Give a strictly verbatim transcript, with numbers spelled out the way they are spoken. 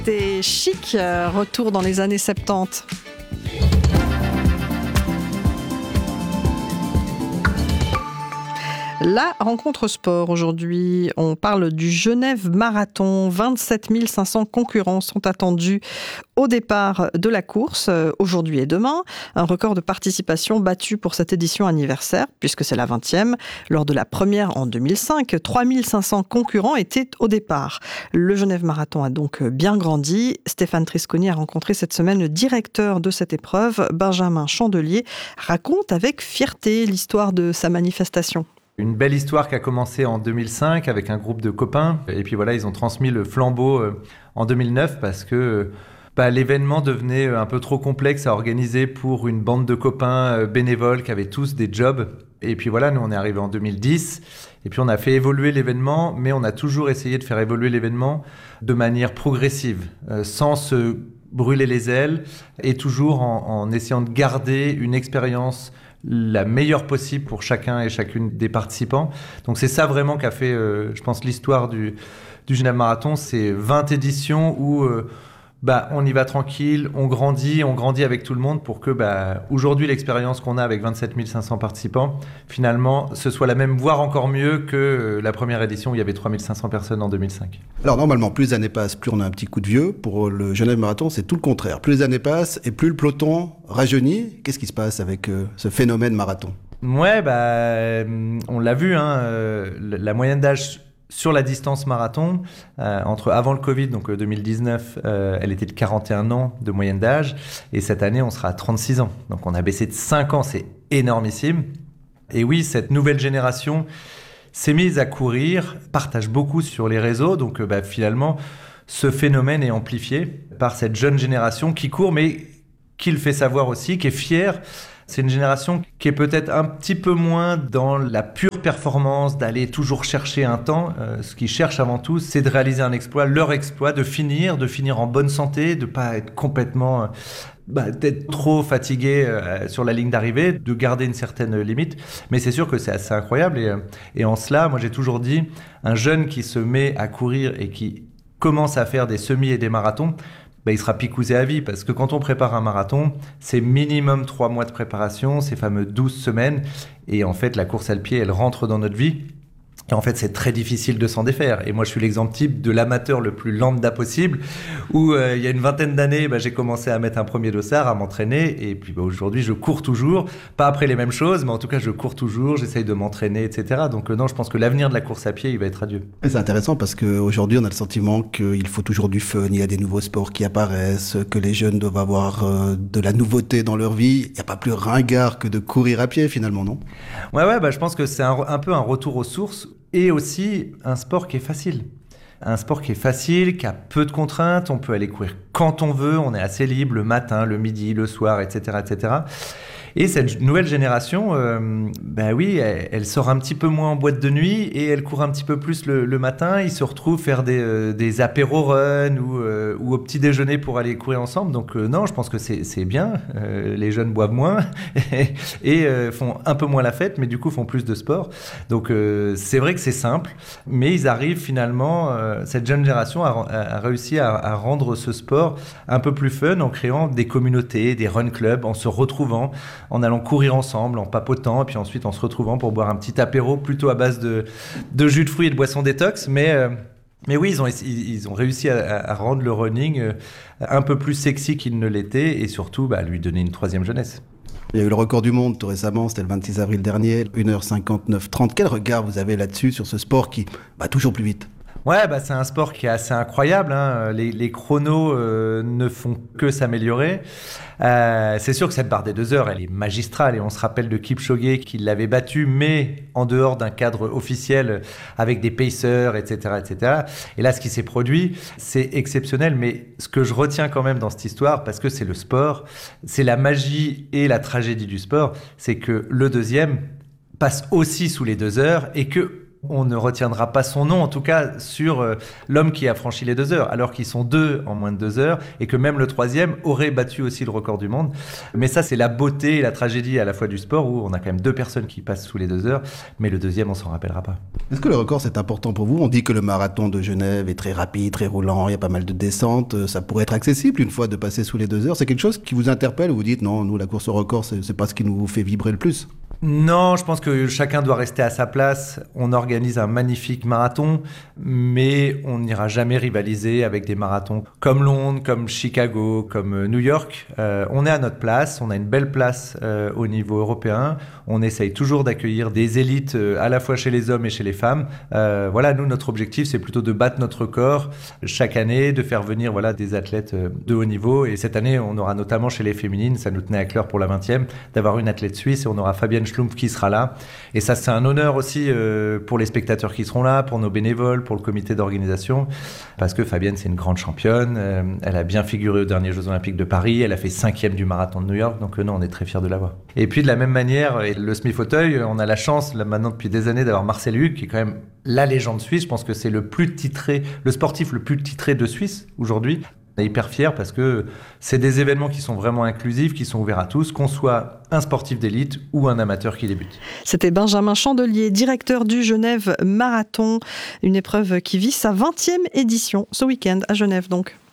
C'était chic, euh, retour dans les années soixante-dix. La rencontre sport aujourd'hui, on parle du Genève Marathon. vingt-sept mille cinq cents concurrents sont attendus au départ de la course, aujourd'hui et demain. Un record de participation battu pour cette édition anniversaire, puisque c'est la vingtième. Lors de la première en deux mille cinq, trois mille cinq cents concurrents étaient au départ. Le Genève Marathon a donc bien grandi. Stéphane Trisconi a rencontré cette semaine le directeur de cette épreuve, Benjamin Chandelier, raconte avec fierté l'histoire de sa manifestation. Une belle histoire qui a commencé en deux mille cinq avec un groupe de copains. Et puis voilà, ils ont transmis le flambeau en deux mille neuf parce que bah, l'événement devenait un peu trop complexe à organiser pour une bande de copains bénévoles qui avaient tous des jobs. Et puis voilà, nous on est arrivé en deux mille dix et puis on a fait évoluer l'événement, mais on a toujours essayé de faire évoluer l'événement de manière progressive, euh, sans se brûler les ailes et toujours en, en essayant de garder une expérience la meilleure possible pour chacun et chacune des participants. Donc c'est ça vraiment qu'a fait, euh, je pense, l'histoire du, du Genève Marathon. C'est vingt éditions où euh, bah, on y va tranquille, on grandit, on grandit avec tout le monde pour que bah, aujourd'hui l'expérience qu'on a avec vingt-sept mille cinq cents participants, finalement, ce soit la même, voire encore mieux que euh, la première édition où il y avait trois mille cinq cents personnes en deux mille cinq. Alors normalement, plus les années passent, plus on a un petit coup de vieux. Pour le Genève Marathon, c'est tout le contraire. Plus les années passent et plus le peloton rajeunit. Qu'est-ce qui se passe avec euh, ce phénomène marathon ? Ouais, bah, on l'a vu, hein, euh, la moyenne d'âge sur la distance marathon, euh, entre avant le Covid, donc euh, deux mille dix-neuf, euh, elle était de quarante et un ans de moyenne d'âge. Et cette année, on sera à trente-six ans. Donc on a baissé de cinq ans, c'est énormissime. Et oui, cette nouvelle génération s'est mise à courir, partage beaucoup sur les réseaux. Donc euh, bah, finalement, ce phénomène est amplifié par cette jeune génération qui court, mais qui le fait savoir aussi, qui est fière. C'est une génération qui est peut-être un petit peu moins dans la pure performance, d'aller toujours chercher un temps. Euh, ce qu'ils cherchent avant tout, c'est de réaliser un exploit, leur exploit, de finir, de finir en bonne santé, de ne pas être complètement, euh, bah, d'être trop fatigué euh, sur la ligne d'arrivée, de garder une certaine limite. Mais c'est sûr que c'est assez incroyable. Et, euh, et en cela, moi j'ai toujours dit, un jeune qui se met à courir et qui commence à faire des semis et des marathons, ben, il sera picousé à vie parce que quand on prépare un marathon, c'est minimum trois mois de préparation, ces fameux douze semaines. Et en fait, la course à pied, elle rentre dans notre vie. Et en fait, c'est très difficile de s'en défaire. Et moi, je suis l'exemple type de l'amateur le plus lambda possible, où euh, il y a une vingtaine d'années, bah, j'ai commencé à mettre un premier dossard, à m'entraîner. Et puis bah, aujourd'hui, je cours toujours. Pas après les mêmes choses, mais en tout cas, je cours toujours, j'essaye de m'entraîner, et cetera. Donc euh, non, je pense que l'avenir de la course à pied, il va être radieux. Et c'est intéressant parce qu'aujourd'hui, on a le sentiment qu'il faut toujours du fun. Il y a des nouveaux sports qui apparaissent, que les jeunes doivent avoir euh, de la nouveauté dans leur vie. Il n'y a pas plus ringard que de courir à pied, finalement, non ? Ouais, ouais, bah, je pense que c'est un, un peu un retour aux sources. Et aussi un sport qui est facile. Un sport qui est facile, qui a peu de contraintes. On peut aller courir quand on veut. On est assez libre le matin, le midi, le soir, et cetera, et cetera. Et cette nouvelle génération, euh, ben oui, elle, elle sort un petit peu moins en boîte de nuit et elle court un petit peu plus le, le matin. Ils se retrouvent faire des, euh, des apéro runs ou, euh, ou au petit déjeuner pour aller courir ensemble. Donc euh, non, je pense que c'est, c'est bien. Euh, les jeunes boivent moins et, et euh, font un peu moins la fête, mais du coup font plus de sport. Donc euh, c'est vrai que c'est simple, mais ils arrivent finalement, euh, cette jeune génération a, a réussi à, à rendre ce sport un peu plus fun en créant des communautés, des run clubs, en se retrouvant, en allant courir ensemble, en papotant, et puis ensuite en se retrouvant pour boire un petit apéro plutôt à base de, de jus de fruits et de boissons détox. Mais, euh, mais oui, ils ont, ils, ils ont réussi à, à rendre le running euh, un peu plus sexy qu'il ne l'était et surtout bah, lui donner une troisième jeunesse. Il y a eu le record du monde tout récemment, c'était le vingt-six avril dernier, une heure cinquante-neuf trente. Quel regard vous avez là-dessus, sur ce sport qui va toujours plus vite ? Ouais, bah c'est un sport qui est assez incroyable, hein. Les, les chronos euh, ne font que s'améliorer. Euh, c'est sûr que cette barre des deux heures, elle est magistrale et on se rappelle de Kipchoge qui l'avait battue, mais en dehors d'un cadre officiel avec des pacers, et cetera, et cetera. Et là, ce qui s'est produit, c'est exceptionnel. Mais ce que je retiens quand même dans cette histoire, parce que c'est le sport, c'est la magie et la tragédie du sport, c'est que le deuxième passe aussi sous les deux heures et que on ne retiendra pas son nom, en tout cas sur euh, l'homme qui a franchi les deux heures, alors qu'ils sont deux en moins de deux heures, et que même le troisième aurait battu aussi le record du monde. Mais ça, c'est la beauté et la tragédie à la fois du sport, où on a quand même deux personnes qui passent sous les deux heures, mais le deuxième, on s'en rappellera pas. Est-ce que le record, c'est important pour vous? On dit que le marathon de Genève est très rapide, très roulant, il y a pas mal de descentes, ça pourrait être accessible une fois de passer sous les deux heures. C'est quelque chose qui vous interpelle, ou vous dites non, nous, la course au record, c'est, c'est pas ce qui nous fait vibrer le plus? Non, je pense que chacun doit rester à sa place. On organise un magnifique marathon, mais on n'ira jamais rivaliser avec des marathons comme Londres, comme Chicago, comme New York. Euh, on est à notre place, on a une belle place euh, au niveau européen. On essaye toujours d'accueillir des élites euh, à la fois chez les hommes et chez les femmes. Euh, voilà, nous, notre objectif, c'est plutôt de battre notre record chaque année, de faire venir voilà, des athlètes euh, de haut niveau. Et cette année, on aura notamment chez les féminines, ça nous tenait à cœur pour la vingtième, d'avoir une athlète suisse, et on aura Fabienne Schlumpf qui sera là. Et ça, c'est un honneur aussi euh, pour les spectateurs qui seront là, pour nos bénévoles, pour le comité d'organisation, parce que Fabienne, c'est une grande championne. Euh, elle a bien figuré aux derniers Jeux Olympiques de Paris. Elle a fait cinquième du marathon de New York. Donc, euh, non, on est très fiers de l'avoir. Et puis, de la même manière, le Semi-Fauteuil, on a la chance, là, maintenant, depuis des années, d'avoir Marcel Hugues, qui est quand même la légende suisse. Je pense que c'est le plus titré, le sportif le plus titré de Suisse aujourd'hui. On est hyper fiers parce que c'est des événements qui sont vraiment inclusifs, qui sont ouverts à tous, qu'on soit un sportif d'élite ou un amateur qui débute. C'était Benjamin Chandelier, directeur du Genève Marathon, une épreuve qui vit sa vingtième édition ce week-end à Genève donc.